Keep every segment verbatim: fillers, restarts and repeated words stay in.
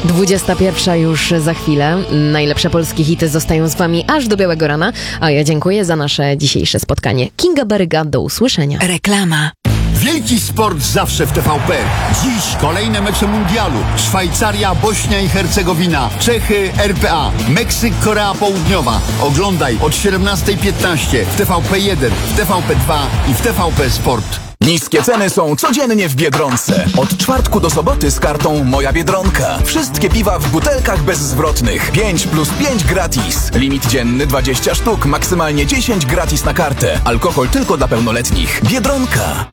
dwudziesta pierwsza już za chwilę. Najlepsze polskie hity zostają z wami aż do białego rana, a ja dziękuję za nasze dzisiejsze spotkanie. Kinga Baryga, do usłyszenia. Reklama. Wielki sport zawsze w T V P. Dziś kolejne mecze mundialu. Szwajcaria, Bośnia i Hercegowina, Czechy, R P A, Meksyk, Korea Południowa. Oglądaj od siedemnasta piętnaście w T V P jeden, w T V P dwa i w T V P Sport. Niskie ceny są codziennie w Biedronce. Od czwartku do soboty z kartą Moja Biedronka. Wszystkie piwa w butelkach bezzwrotnych. pięć plus pięć gratis. Limit dzienny dwadzieścia sztuk, maksymalnie dziesięć gratis na kartę. Alkohol tylko dla pełnoletnich. Biedronka.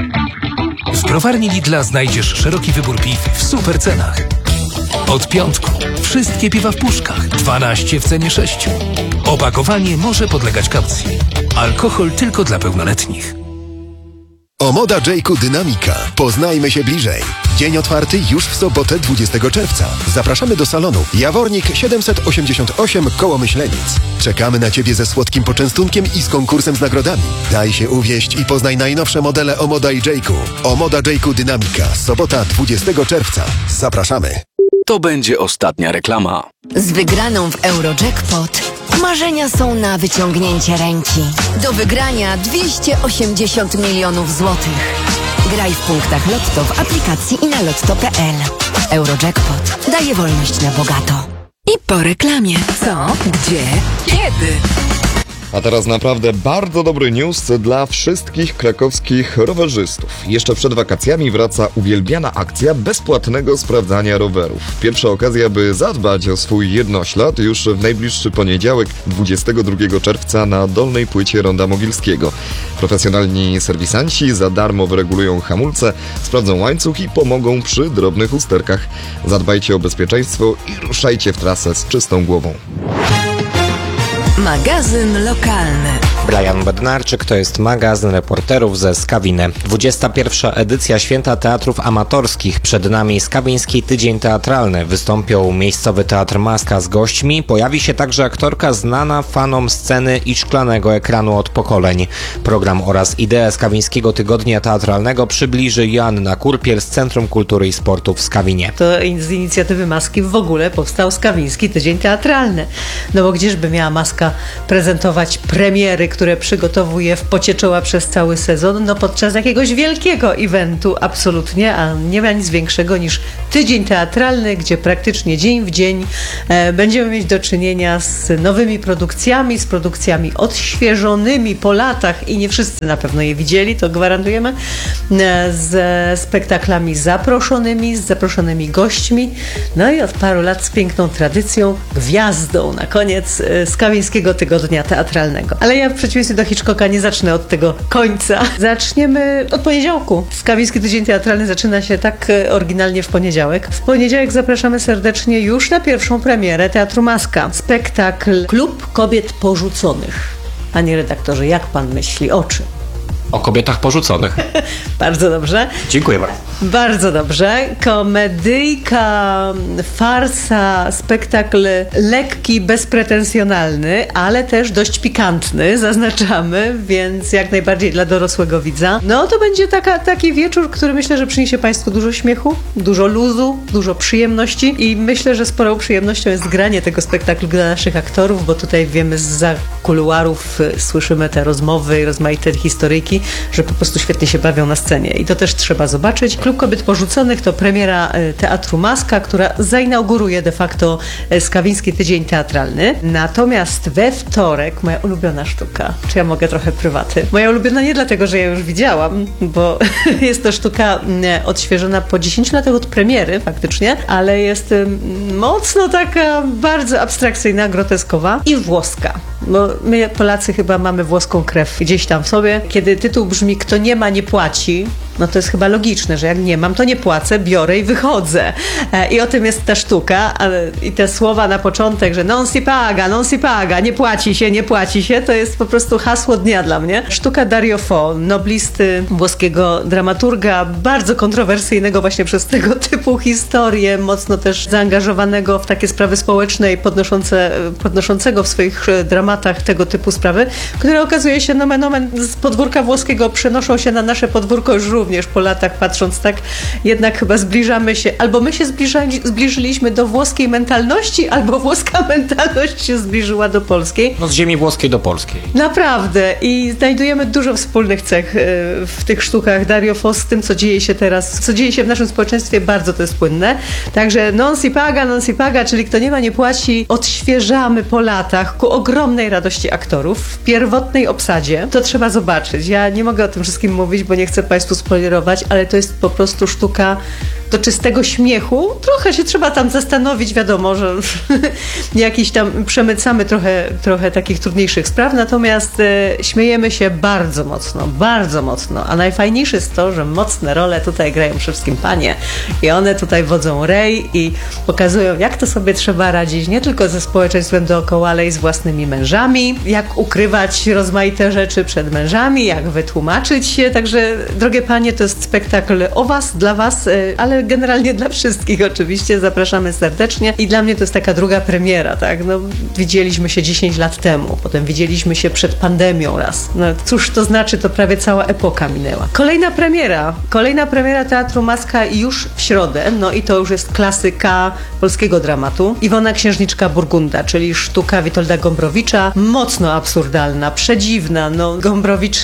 W browarni Lidla znajdziesz szeroki wybór piw w super cenach. Od piątku wszystkie piwa w puszkach, dwanaście w cenie sześciu. Opakowanie może podlegać kaucji. Alkohol tylko dla pełnoletnich. Omoda Jayku Dynamika. Poznajmy się bliżej. Dzień otwarty już w sobotę dwudziestego czerwca. Zapraszamy do salonu Jawornik siedemset osiemdziesiąt osiem koło Myślenic. Czekamy na Ciebie ze słodkim poczęstunkiem i z konkursem z nagrodami. Daj się uwieść i poznaj najnowsze modele Omoda i Jayku. Omoda Jayku Dynamika. Sobota dwudziestego czerwca. Zapraszamy. To będzie ostatnia reklama. Z wygraną w Eurojackpot marzenia są na wyciągnięcie ręki. Do wygrania dwieście osiemdziesiąt milionów złotych. Graj w punktach Lotto w aplikacji i na lotto kropka p l. Eurojackpot daje wolność na bogato. I po reklamie. Co? Gdzie? Kiedy? A teraz naprawdę bardzo dobry news dla wszystkich krakowskich rowerzystów. Jeszcze przed wakacjami wraca uwielbiana akcja bezpłatnego sprawdzania rowerów. Pierwsza okazja, by zadbać o swój jednoślad już w najbliższy poniedziałek, dwudziestego drugiego czerwca na Dolnej Płycie Ronda Mogilskiego. Profesjonalni serwisanci za darmo wyregulują hamulce, sprawdzą łańcuch i pomogą przy drobnych usterkach. Zadbajcie o bezpieczeństwo i ruszajcie w trasę z czystą głową. Magazyn lokalny. Brian Bednarczyk, to jest magazyn reporterów ze Skawiny. dwudziesta pierwsza edycja Święta Teatrów Amatorskich. Przed nami Skawiński Tydzień Teatralny. Wystąpią miejscowy Teatr Maska z gośćmi. Pojawi się także aktorka znana fanom sceny i szklanego ekranu od pokoleń. Program oraz ideę Skawińskiego Tygodnia Teatralnego przybliży Joanna Kurpiel z Centrum Kultury i Sportu w Skawinie. To z inicjatywy Maski w ogóle powstał Skawiński Tydzień Teatralny. No bo gdzieżby miała Maska prezentować premiery, które przygotowuje w pocie czoła przez cały sezon, no podczas jakiegoś wielkiego eventu absolutnie, a nie ma nic większego niż tydzień teatralny, gdzie praktycznie dzień w dzień e, będziemy mieć do czynienia z nowymi produkcjami, z produkcjami odświeżonymi po latach i nie wszyscy na pewno je widzieli, to gwarantujemy, e, ze spektaklami zaproszonymi, z zaproszonymi gośćmi, no i od paru lat z piękną tradycją, gwiazdą na koniec e, Skawińskiego Tygodnia Teatralnego. Ale ja w przeciwieństwie do Hitchcocka nie zacznę od tego końca. Zaczniemy od poniedziałku. Skawiński Tydzień Teatralny zaczyna się tak oryginalnie w poniedziałek. W poniedziałek zapraszamy serdecznie już na pierwszą premierę Teatru Maska. Spektakl Klub Kobiet Porzuconych. Panie redaktorze, jak pan myśli, o czym? O kobietach porzuconych. Bardzo dobrze. Dziękuję bardzo. Bardzo dobrze. Komedyjka, farsa, spektakl lekki, bezpretensjonalny, ale też dość pikantny, zaznaczamy, więc jak najbardziej dla dorosłego widza. No to będzie taka, taki wieczór, który myślę, że przyniesie Państwu dużo śmiechu, dużo luzu, dużo przyjemności i myślę, że sporą przyjemnością jest granie tego spektaklu dla naszych aktorów, bo tutaj wiemy zza kuluarów, słyszymy te rozmowy i rozmaite historyjki, że po prostu świetnie się bawią na scenie i to też trzeba zobaczyć. Klub Kobiet Porzuconych to premiera Teatru Maska, która zainauguruje de facto Skawiński Tydzień Teatralny. Natomiast we wtorek moja ulubiona sztuka, czy ja mogę trochę prywaty? Moja ulubiona nie dlatego, że ja już widziałam, bo jest to sztuka odświeżona po dziesięciu latach od premiery faktycznie, ale jest mocno taka bardzo abstrakcyjna, groteskowa i włoska. Bo my Polacy chyba mamy włoską krew gdzieś tam w sobie. Kiedy tytuł brzmi "Kto nie ma, nie płaci", no to jest chyba logiczne, że jak nie mam, to nie płacę, biorę i wychodzę. I o tym jest ta sztuka. I te słowa na początek, że non si paga, non si paga, nie płaci się, nie płaci się, to jest po prostu hasło dnia dla mnie. Sztuka Dario Fo, noblisty włoskiego dramaturga, bardzo kontrowersyjnego właśnie przez tego typu historie, mocno też zaangażowanego w takie sprawy społeczne i podnoszące, podnoszącego w swoich dramatach tego typu sprawy, które okazuje się nomen omen z podwórka włoskiego przenoszą się na nasze podwórko już również po latach patrząc tak, jednak chyba zbliżamy się, albo my się zbliżali, zbliżyliśmy do włoskiej mentalności, albo włoska mentalność się zbliżyła do polskiej. No z ziemi włoskiej do polskiej. Naprawdę i znajdujemy dużo wspólnych cech w tych sztukach Dario Fo z tym, co dzieje się teraz, co dzieje się w naszym społeczeństwie, bardzo to jest płynne. Także non si paga, non si paga, czyli kto nie ma, nie płaci, odświeżamy po latach ku ogromnej radości aktorów w pierwotnej obsadzie. To trzeba zobaczyć. Ja nie mogę o tym wszystkim mówić, bo nie chcę Państwu spoilerować, ale to jest po prostu sztuka do czystego śmiechu. Trochę się trzeba tam zastanowić, wiadomo, że jakiś tam przemycamy trochę, trochę takich trudniejszych spraw, natomiast e, śmiejemy się bardzo mocno, bardzo mocno, a najfajniejsze jest to, że mocne role tutaj grają przede wszystkim panie i one tutaj wodzą rej i pokazują, jak to sobie trzeba radzić, nie tylko ze społeczeństwem dookoła, ale i z własnymi mężami, jak ukrywać rozmaite rzeczy przed mężami, jak wytłumaczyć się, także drogie panie, to jest spektakl o was, dla was, ale generalnie dla wszystkich oczywiście, zapraszamy serdecznie i dla mnie to jest taka druga premiera, tak, no widzieliśmy się dziesięć lat temu, potem widzieliśmy się przed pandemią raz, no cóż to znaczy, to prawie cała epoka minęła. Kolejna premiera, kolejna premiera Teatru Maska już w środę, no i to już jest klasyka polskiego dramatu, Iwona Księżniczka Burgunda, czyli sztuka Witolda Gombrowicza, mocno absurdalna, przedziwna, no Gombrowicz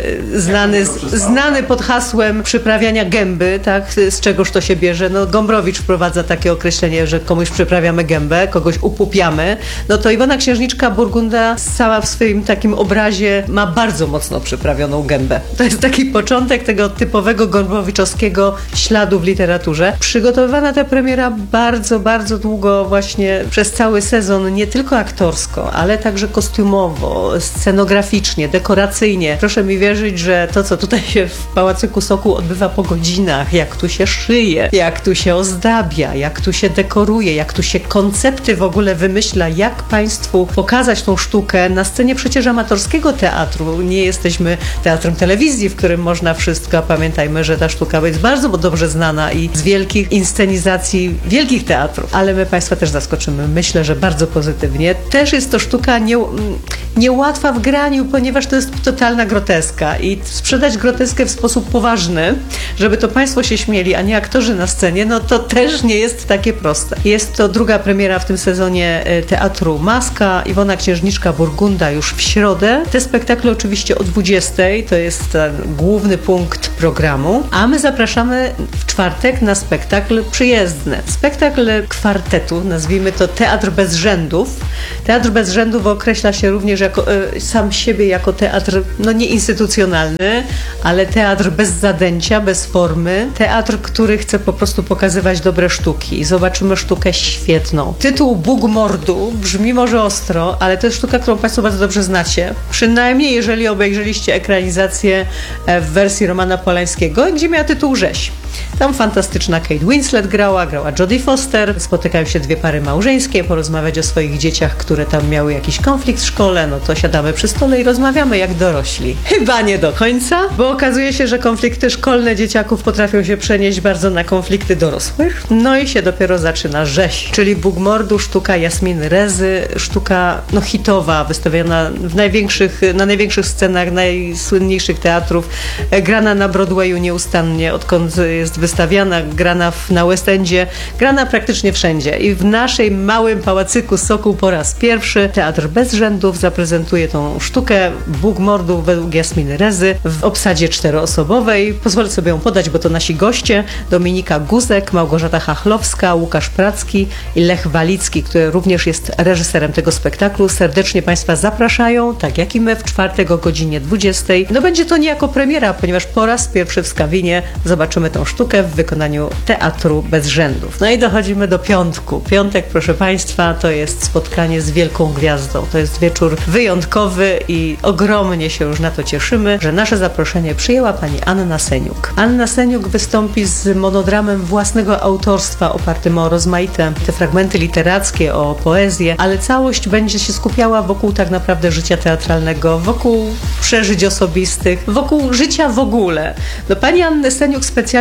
znany, znany pod hasłem przyprawiania gęby, tak, z czegoż to się bierze, no Gombrowicz wprowadza takie określenie, że komuś przyprawiamy gębę, kogoś upupiamy, no to Iwona Księżniczka Burgunda cała w swoim takim obrazie ma bardzo mocno przyprawioną gębę. To jest taki początek tego typowego gombrowiczowskiego śladu w literaturze. Przygotowywana ta premiera bardzo, bardzo długo właśnie przez cały sezon, nie tylko aktorsko, ale także kostiumowo, scenograficznie, dekoracyjnie. Proszę mi wierzyć, że to, co tutaj się w Pałacyku Sokół odbywa po godzinach, jak tu się szyje, jak tu się ozdabia, jak tu się dekoruje, jak tu się koncepty w ogóle wymyśla, jak Państwu pokazać tą sztukę na scenie przecież amatorskiego teatru. Nie jesteśmy teatrem telewizji, w którym można wszystko, a pamiętajmy, że ta sztuka jest bardzo dobrze znana i z wielkich inscenizacji wielkich teatrów, ale my Państwa też zaskoczymy. Myślę, że bardzo pozytywnie. Też jest to sztuka nie, niełatwa w graniu, ponieważ to jest totalna groteska i sprzedać groteskę w sposób poważny, żeby to Państwo się śmieli, a nie aktorzy na scenie, no to też nie jest takie proste. Jest to druga premiera w tym sezonie Teatru Maska, Iwona Księżniczka Burgunda już w środę. Te spektakle oczywiście o dwudziestej, to jest ten główny punkt programu, a my zapraszamy w czwartek na spektakl przyjezdny. Spektakl kwartetu, nazwijmy to Teatr bez rzędów. Teatr bez rzędów określa się również jako, e, sam siebie jako teatr, no nie instytucjonalny, ale teatr bez zadęcia, bez formy. Teatr, który chce po prostu pokazywać dobre sztuki. I zobaczymy sztukę świetną. Tytuł Bóg mordu brzmi może ostro, ale to jest sztuka, którą Państwo bardzo dobrze znacie. Przynajmniej jeżeli obejrzeliście ekranizację w wersji Romana Polańskiego, gdzie miała tytuł Rzeź. Tam fantastyczna Kate Winslet grała, grała Jodie Foster, spotykają się dwie pary małżeńskie, porozmawiać o swoich dzieciach, które tam miały jakiś konflikt w szkole, no to siadamy przy stole i rozmawiamy jak dorośli. Chyba nie do końca, bo okazuje się, że konflikty szkolne dzieciaków potrafią się przenieść bardzo na konflikty dorosłych, no i się dopiero zaczyna Rzeź, czyli Bóg mordu, sztuka Jasminy Rezy, sztuka no hitowa, wystawiona w największych, na największych scenach najsłynniejszych teatrów, grana na Broadwayu nieustannie, odkąd jest wystawiana, grana w, na West Endzie, grana praktycznie wszędzie. I w naszym małym Pałacyku Sokół po raz pierwszy Teatr bez rzędów zaprezentuje tą sztukę Bóg mordu według Jasminy Rezy w obsadzie czteroosobowej. Pozwolę sobie ją podać, bo to nasi goście: Dominika Guzek, Małgorzata Chachlowska, Łukasz Pracki i Lech Walicki, który również jest reżyserem tego spektaklu. Serdecznie Państwa zapraszają, tak jak i my, w czwartek o godzinie dwudziestej. No będzie to niejako premiera, ponieważ po raz pierwszy w Skawinie zobaczymy tą sztukę w wykonaniu Teatru bez rzędów. No i dochodzimy do piątku. Piątek, proszę Państwa, to jest spotkanie z wielką gwiazdą. To jest wieczór wyjątkowy i ogromnie się już na to cieszymy, że nasze zaproszenie przyjęła pani Anna Seniuk. Anna Seniuk wystąpi z monodramem własnego autorstwa opartym o rozmaite te fragmenty literackie, o poezję, ale całość będzie się skupiała wokół tak naprawdę życia teatralnego, wokół przeżyć osobistych, wokół życia w ogóle. No pani Annę Seniuk specjalnie przedstawiła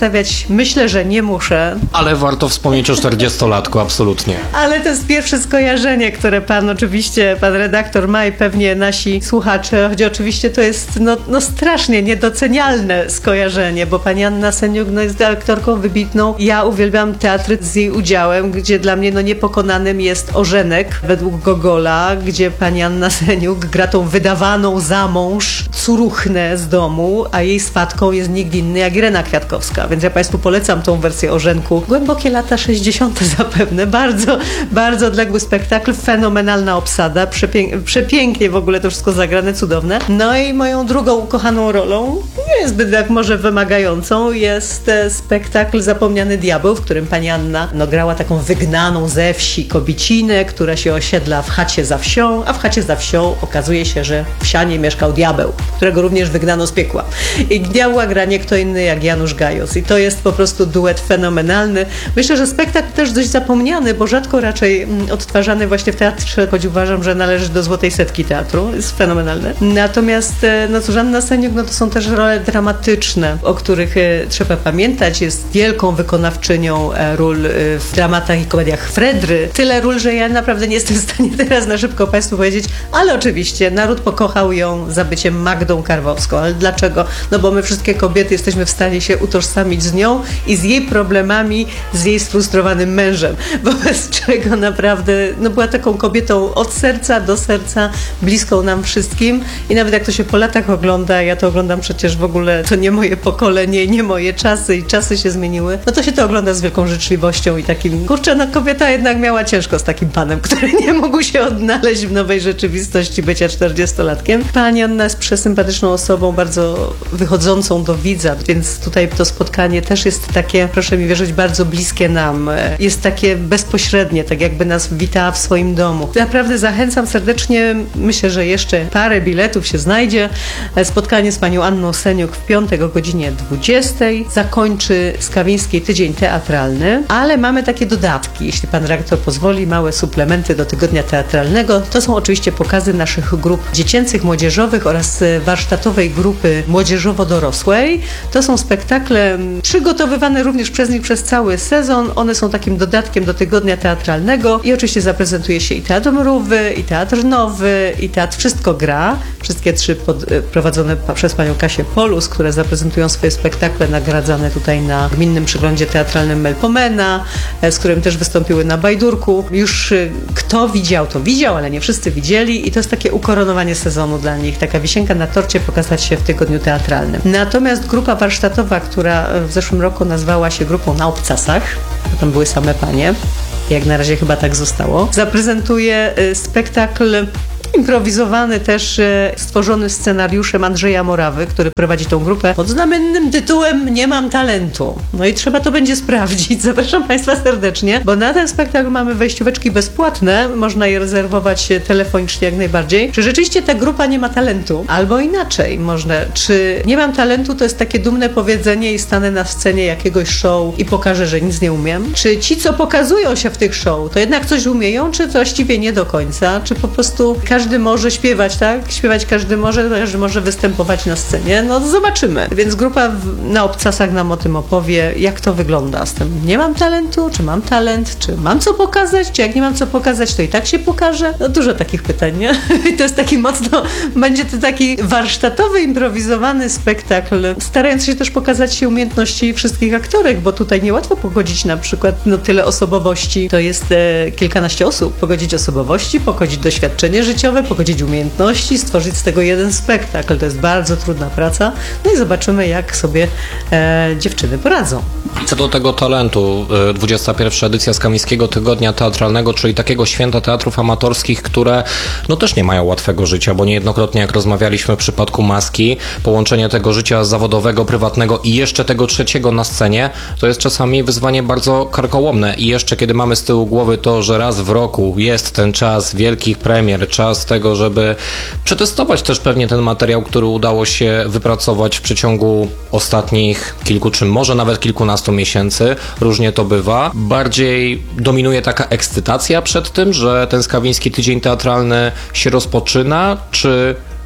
przedstawiać myślę, że nie muszę. Ale warto wspomnieć o czterdziestolatku, absolutnie. Ale to jest pierwsze skojarzenie, które pan oczywiście, pan redaktor ma i pewnie nasi słuchacze, choć oczywiście to jest no, no strasznie niedocenialne skojarzenie, bo pani Anna Seniuk no, jest aktorką wybitną. Ja uwielbiam teatr z jej udziałem, gdzie dla mnie no, niepokonanym jest Orzenek według Gogola, gdzie pani Anna Seniuk gra tą wydawaną za mąż curuchnę z domu, a jej swatką jest nikt inny jak Irena Kwiatkowska. Więc ja państwu polecam tą wersję Orzenku. Głębokie lata sześćdziesiąte zapewne. Bardzo, bardzo odległy spektakl, fenomenalna obsada, przepięk- przepięknie w ogóle to wszystko zagrane, cudowne. No i moją drugą ukochaną rolą, nie jest zbyt jak może wymagającą, jest e, spektakl Zapomniany Diabeł, w którym pani Anna no, grała taką wygnaną ze wsi kobiecinę, która się osiedla w chacie za wsią, a w chacie za wsią okazuje się, że w sianie mieszkał diabeł, którego również wygnano z piekła. I diabła gra nie kto inny jak Janusz Gajos. I to jest po prostu duet fenomenalny. Myślę, że spektakl też dość zapomniany, bo rzadko raczej mm, odtwarzany właśnie w teatrze, choć uważam, że należy do złotej setki teatru. Jest fenomenalny. Natomiast no cóż, Anna Seniuk, no to są też role dramatyczne, o których e, trzeba pamiętać. Jest wielką wykonawczynią e, ról e, w dramatach i komediach Fredry. Tyle ról, że ja naprawdę nie jestem w stanie teraz na szybko państwu powiedzieć, ale oczywiście naród pokochał ją za byciem Magdą Karwowską. Ale dlaczego? No bo my wszystkie kobiety jesteśmy w stanie się utożsamić z nią i z jej problemami, z jej sfrustrowanym mężem. Wobec czego naprawdę no była taką kobietą od serca do serca, bliską nam wszystkim i nawet jak to się po latach ogląda, ja to oglądam przecież w ogóle, to nie moje pokolenie, nie moje czasy i czasy się zmieniły, no to się to ogląda z wielką życzliwością i takim, kurczę, no kobieta jednak miała ciężko z takim panem, który nie mógł się odnaleźć w nowej rzeczywistości bycia czterdziestolatkiem. Pani Anna jest przesympatyczną osobą, bardzo wychodzącą do widza, więc tutaj to spotkanie też jest takie, proszę mi wierzyć, bardzo bliskie nam. Jest takie bezpośrednie, tak jakby nas witała w swoim domu. Naprawdę zachęcam serdecznie, myślę, że jeszcze parę biletów się znajdzie. Spotkanie z panią Anną Seniuk w piątek o godzinie dwudziestej. Zakończy Skawiński Tydzień Teatralny, ale mamy takie dodatki, jeśli pan redaktor pozwoli, małe suplementy do tygodnia teatralnego. To są oczywiście pokazy naszych grup dziecięcych, młodzieżowych oraz warsztatowej grupy młodzieżowo-dorosłej. To są spektakle przygotowywane również przez nich przez cały sezon. One są takim dodatkiem do tygodnia teatralnego i oczywiście zaprezentuje się i Teatr Mrówy, i Teatr Nowy, i Teatr Wszystko Gra. Wszystkie trzy pod, prowadzone przez panią Kasię Polus, które zaprezentują swoje spektakle nagradzane tutaj na Gminnym Przeglądzie Teatralnym Melpomena, z którym też wystąpiły na Bajdurku. Już kto widział, to widział, ale nie wszyscy widzieli i to jest takie ukoronowanie sezonu dla nich, taka wisienka na torcie pokazać się w tygodniu teatralnym. Natomiast grupa warsztatowa, która w zeszłym roku nazwała się grupą Na Obcasach, bo tam były same panie, jak na razie chyba tak zostało, zaprezentuje spektakl improwizowany też, e, stworzony scenariuszem Andrzeja Morawy, który prowadzi tą grupę pod znamiennym tytułem Nie mam talentu. No i trzeba to będzie sprawdzić. Zapraszam państwa serdecznie, bo na ten spektakl mamy wejścióweczki bezpłatne. Można je rezerwować telefonicznie jak najbardziej. Czy rzeczywiście ta grupa nie ma talentu? Albo inaczej, można. Czy nie mam talentu to jest takie dumne powiedzenie i stanę na scenie jakiegoś show i pokażę, że nic nie umiem? Czy ci, co pokazują się w tych show, to jednak coś umieją, czy właściwie nie do końca? Czy po prostu każdy może śpiewać, tak? Śpiewać każdy może, każdy może występować na scenie. No zobaczymy. Więc grupa w, na Obcasach nam o tym opowie, jak to wygląda z tym. Nie mam talentu, czy mam talent, czy mam co pokazać, czy jak nie mam co pokazać, to i tak się pokaże. No dużo takich pytań, nie? I to jest taki mocno, będzie to taki warsztatowy, improwizowany spektakl, starając się też pokazać się umiejętności wszystkich aktorek, bo tutaj niełatwo pogodzić na przykład no tyle osobowości, to jest e, kilkanaście osób, pogodzić osobowości, pogodzić doświadczenie życiowe, pogodzić umiejętności, stworzyć z tego jeden spektakl. To jest bardzo trudna praca. No i zobaczymy, jak sobie e, dziewczyny poradzą. Co do tego talentu, dwudziesta pierwsza edycja Skawińskiego Tygodnia Teatralnego, czyli takiego święta teatrów amatorskich, które no też nie mają łatwego życia, bo niejednokrotnie jak rozmawialiśmy w przypadku Maski, połączenie tego życia zawodowego, prywatnego i jeszcze tego trzeciego na scenie, to jest czasami wyzwanie bardzo karkołomne i jeszcze kiedy mamy z tyłu głowy to, że raz w roku jest ten czas wielkich premier, czas tego, żeby przetestować też pewnie ten materiał, który udało się wypracować w przeciągu ostatnich kilku, czy może nawet kilkunastu miesięcy. Różnie to bywa. Bardziej dominuje taka ekscytacja przed tym, że ten Skawiński Tydzień Teatralny się rozpoczyna, czy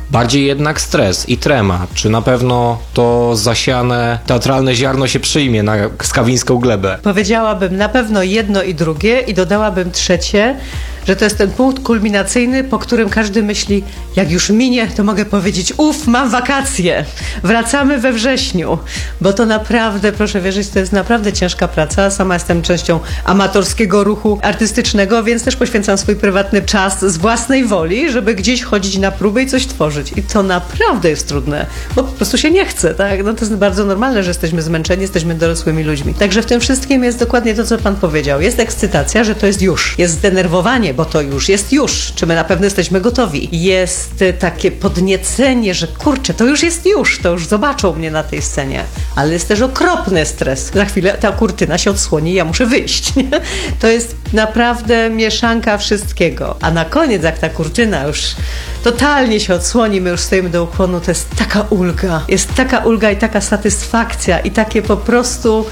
Bardziej jednak stres i trema. Czy na pewno to zasiane teatralne ziarno się przyjmie na skawińską glebę? Powiedziałabym na pewno jedno i drugie i dodałabym trzecie, że to jest ten punkt kulminacyjny, po którym każdy myśli, jak już minie, to mogę powiedzieć, uff, mam wakacje, wracamy we wrześniu, bo to naprawdę, proszę wierzyć, to jest naprawdę ciężka praca. Sama jestem częścią amatorskiego ruchu artystycznego, więc też poświęcam swój prywatny czas z własnej woli, żeby gdzieś chodzić na próby i coś tworzyć. I to naprawdę jest trudne, bo po prostu się nie chce, tak? No to jest bardzo normalne, że jesteśmy zmęczeni, jesteśmy dorosłymi ludźmi. Także w tym wszystkim jest dokładnie to, co pan powiedział. Jest ekscytacja, że to jest już. Jest zdenerwowanie, bo to już jest już. Czy my na pewno jesteśmy gotowi? Jest takie podniecenie, że kurczę, to już jest już, to już zobaczą mnie na tej scenie. Ale jest też okropny stres. Za chwilę ta kurtyna się odsłoni i ja muszę wyjść. Nie? To jest naprawdę mieszanka wszystkiego. A na koniec, jak ta kurtyna już totalnie się odsłoni, my już stoimy do ukłonu, to jest taka ulga. Jest taka ulga i taka satysfakcja i takie po prostu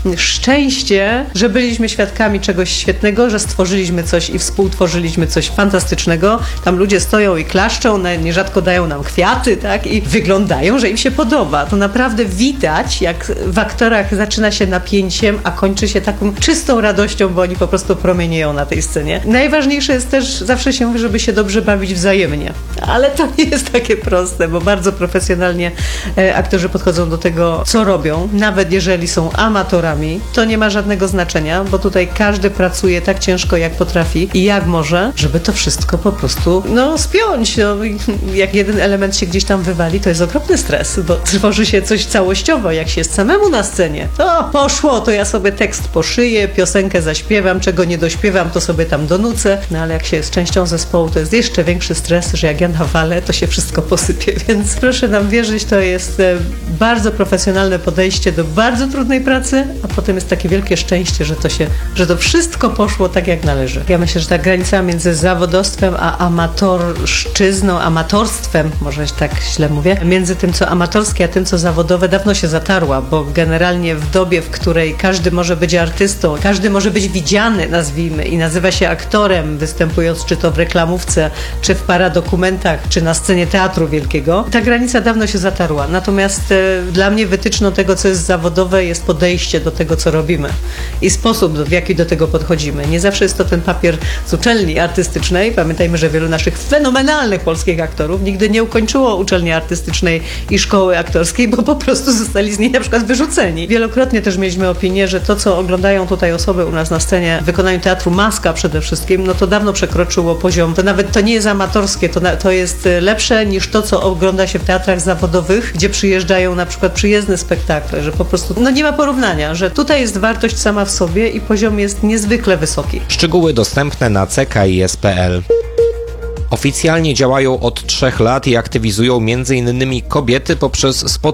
szczęście, że byliśmy świadkami czegoś świetnego, że stworzyliśmy coś i współtworzyliśmy coś fantastycznego. Tam ludzie stoją i klaszczą, nierzadko dają nam kwiaty, tak? I wyglądają, że im się podoba. To naprawdę widać, jak w aktorach zaczyna się napięciem, a kończy się taką czystą radością, bo oni po prostu promienieją na tej scenie. Najważniejsze jest też, zawsze się mówi, żeby się dobrze bawić wzajemnie. Ale to nie jest takie proste, bo bardzo profesjonalnie e, aktorzy podchodzą do tego, co robią. Nawet jeżeli są amatorami, to nie ma żadnego znaczenia, bo tutaj każdy pracuje tak ciężko, jak potrafi i jak może, żeby to wszystko po prostu, no, spiąć. No, jak jeden element się gdzieś tam wywali, to jest okropny stres, bo tworzy się coś całościowo, jak się jest samemu na scenie. To poszło, to ja sobie tekst poszyję, piosenkę zaśpiewam, czego nie dośpiewam, to sobie tam donucę, no ale jak się jest częścią zespołu, to jest jeszcze większy stres, że jak ja nawalę, to się wszystko posypie, więc proszę nam wierzyć, to jest bardzo profesjonalne podejście do bardzo trudnej pracy, a potem jest takie wielkie szczęście, że to się, że to wszystko poszło tak, jak należy. Ja myślę, że ta granica między zawodowstwem a amatorszczyzną, amatorstwem, może tak źle mówię, między tym, co amatorskie, a tym, co zawodowe, dawno się zatarła, bo generalnie w dobie, w której każdy może być artystą, każdy może być widziany, nazwijmy, i nazywa się aktorem, występując czy to w reklamówce, czy w paradokumentach, czy na scenie teatru wielkiego, ta granica dawno się zatarła. Natomiast e, dla mnie wytyczną tego, co jest zawodowe, jest podejście do tego, co robimy i sposób, w jaki do tego podchodzimy. Nie zawsze jest to ten papier z uczelni artystycznej. Pamiętajmy, że wielu naszych fenomenalnych polskich aktorów nigdy nie ukończyło uczelni artystycznej i szkoły aktorskiej, bo po prostu zostali z niej na przykład wyrzuceni. Wielokrotnie też mieliśmy opinię, że to, co oglądają tutaj osoby u nas na scenie w wykonaniu teatru Maska przede wszystkim, no to dawno przekroczyło poziom. To nawet to nie jest amatorskie, to, na, to jest lepsze niż to, co ogląda się w teatrach zawodowych, gdzie przyjeżdżają na przykład przyjezdne spektakle, że po prostu no nie ma porównania, że tutaj jest wartość sama w sobie i poziom jest niezwykle wysoki. Szczegóły dostępne na c k i s kropka p l. Oficjalnie działają od trzech lat i aktywizują między innymi kobiety poprzez spotkania